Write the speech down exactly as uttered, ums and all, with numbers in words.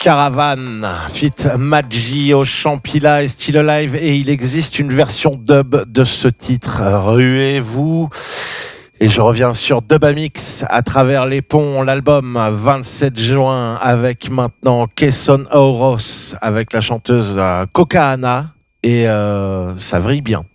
Caravan, fit Maggi au Champilla et Still Alive, et il existe une version dub de ce titre, ruez-vous. Et je reviens sur Dubamix à travers les ponts, l'album vingt-sept juin, avec maintenant Kesson Auros avec la chanteuse Cocaana, et euh, ça vrille bien.